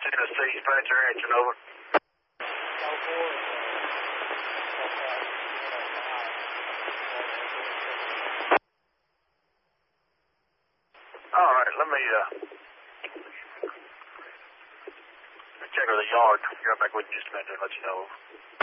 Tennessee, dispatch your action, over. All right, let me check with the yard. I'll be right back with you just a minute and let you know.